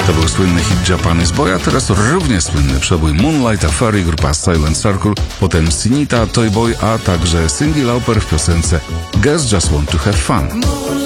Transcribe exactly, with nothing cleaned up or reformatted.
To był słynny hit Japanese Boy, a teraz równie słynny przebój Moonlight Affair i grupa Silent Circle, potem Sinita, Toy Boy, a także Cyndi Lauper w piosence Girls Just Want to Have Fun.